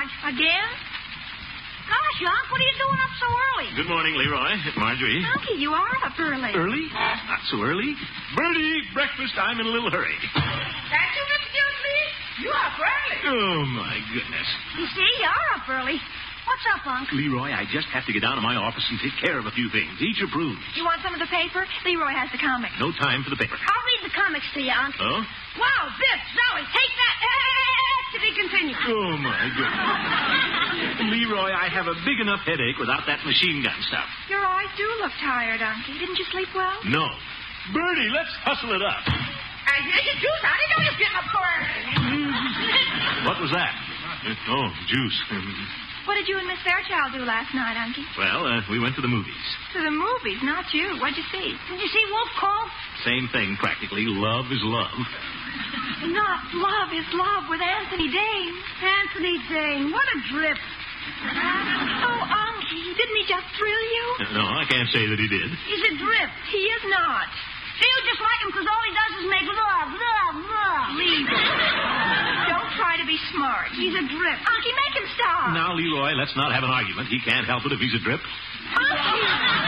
lunch. Again? Gosh, Unc, what are you doing up so early? Good morning, Leroy. Marjorie. Unky, you are up early. Early? Not so early. Bertie, breakfast. I'm in a little hurry. That you, Mr. Gilsleeve? You up early. Oh, my goodness. You see, you are up early. What's up, Unc? Leroy, I just have to get down to my office and take care of a few things. Each approved. You want some of the paper? Leroy has the comics. No time for the paper. I'll read the comics to you, Unc. Oh? Wow, Biff, Zoe, take that. To be continued. Oh, my goodness. Leroy, I have a big enough headache without that machine gun stuff. Your eyes do look tired, Unky. Didn't you sleep well? No. Bertie, let's hustle it up. Here's your juice. I didn't know you were getting up so early. What was that? Oh, juice. What did you and Miss Fairchild do last night, Unky? Well, we went to the movies. To the movies, not you. What'd you see? Did you see Wolf Call? Same thing, practically. Love is love. Not Love is Love with Anthony Dane. Anthony Dane, what a drip. Oh, Unky, didn't he just thrill you? No, I can't say that he did. He's a drip. He is not. Feel just like him because all he does is make love. Leave him. Don't try to be smart. He's a drip. Unky, make him stop. Now, Leroy, let's not have an argument. He can't help it if he's a drip. Unky!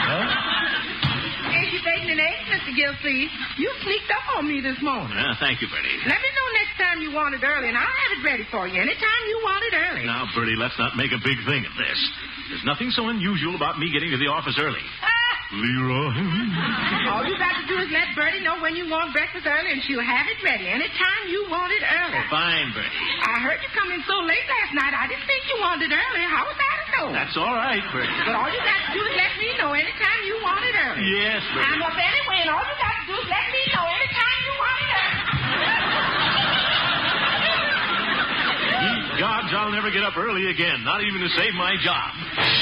Ain't you baking an egg, Mr. Gilsleeve? You sneaked up on me this morning. Thank you, Bertie. Let me know next time you want it early, and I'll have it ready for you anytime you want it early. Now, Bertie, let's not make a big thing of this. There's nothing so unusual about me getting to the office early. Leroy. All you got to do is let Bertie know when you want breakfast early, and she'll have it ready anytime you want it early. Fine, Bertie. I heard you come in so late last night, I didn't think you wanted it early. How was that to know? That's all right, Bertie. But all you got to do is let me know anytime you want it early. Yes, Bertie. I'm up anyway, and all you got to do is let me know anytime you want it early. Ye gods, I'll never get up early again, not even to save my job.